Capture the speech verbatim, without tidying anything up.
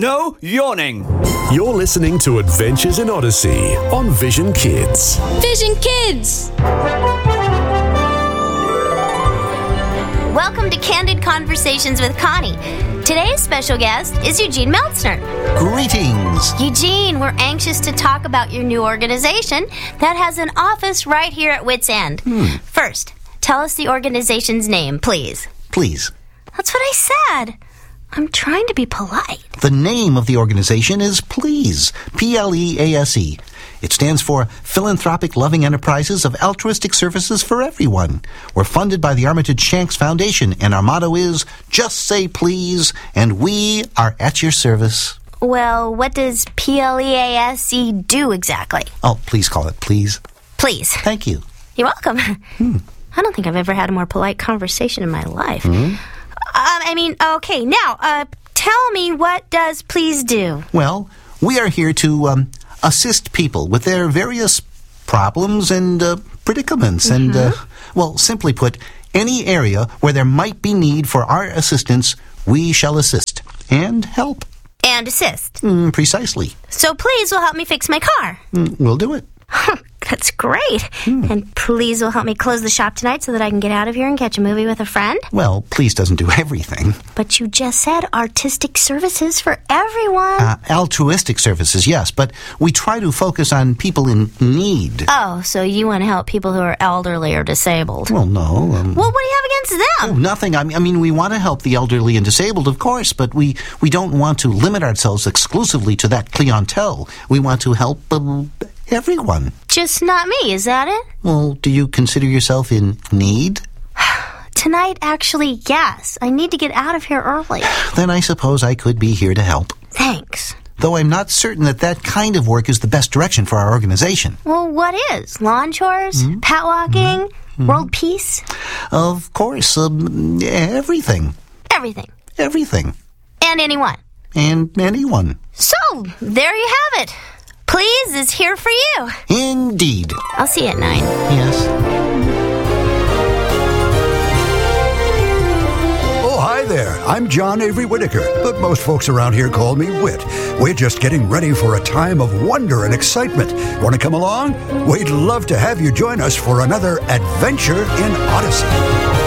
no yawning. You're listening to Adventures in Odyssey on Vision Kids. Vision Kids! Welcome to Candid Conversations with Connie. Today's special guest is Eugene Meltzner. Greetings. Eugene, we're anxious to talk about your new organization that has an office right here at Wits End. Hmm. First, tell us the organization's name, please. Please. That's what I said. I'm trying to be polite. The name of the organization is PLEASE, P L E A S E. It stands for Philanthropic Loving Enterprises of Altruistic Services for Everyone. We're funded by the Armitage Shanks Foundation, and our motto is, just say please, and we are at your service. Well, what does P L E A S E do exactly? Oh, please call it please. Please. Thank you. You're welcome. Hmm. I don't think I've ever had a more polite conversation in my life. Hmm? Um, I mean, okay, now, uh, tell me, what does Please do? Well, we are here to um, assist people with their various problems and uh, predicaments. Mm-hmm. And, uh, well, simply put, any area where there might be need for our assistance, we shall assist and help. And assist. Mm, precisely. So Please will help me fix my car. Mm, we'll do it. That's great. Hmm. And Please will help me close the shop tonight so that I can get out of here and catch a movie with a friend? Well, Please doesn't do everything. But you just said artistic services for everyone. Uh, altruistic services, yes, but we try to focus on people in need. Oh, so you want to help people who are elderly or disabled? Well, no. Um, well, what do you have against them? Oh, nothing. I mean, I mean, we want to help the elderly and disabled, of course, but we, we don't want to limit ourselves exclusively to that clientele. We want to help um, everyone. Just not me, is that it? Well, do you consider yourself in need? Tonight, actually, yes. I need to get out of here early. Then I suppose I could be here to help. Thanks. Though I'm not certain that that kind of work is the best direction for our organization. Well, what is? Lawn chores? Mm-hmm. Pat walking? Mm-hmm. World peace? Of course, um, everything. Everything? Everything. And anyone? And anyone. So, there you have it. Please is here for you. Indeed. I'll see you at nine. Yes. Oh, hi there. I'm John Avery Whitaker, but most folks around here call me Whit. We're just getting ready for a time of wonder and excitement. Want to come along? We'd love to have you join us for another adventure in Odyssey.